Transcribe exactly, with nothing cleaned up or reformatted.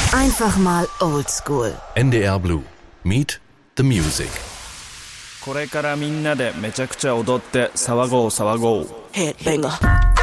Einfach mal oldschool. N D R Blue. Meet the Music. これからみんなでめちゃくちゃ踊って騒ごう騒ごう。 Headbanger.